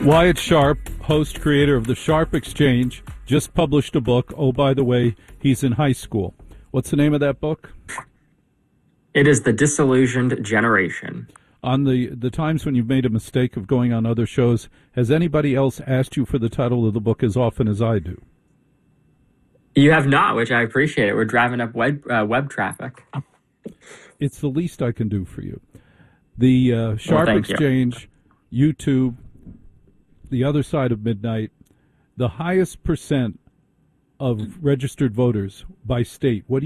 Wyatt Sharp, host, creator of the Sharp Exchange, just published a book. Oh, by the way, he's in high school. What's the name of that book? It is The Disillusioned Generation. On the times when you've made a mistake of going on other shows, has anybody else asked you for the title of the book as often as I do? You have not, which I appreciate it. We're driving up web traffic. It's the least I can do for you. The Sharp Exchange, YouTube, The Other Side of Midnight, the highest percent of registered voters by state. What do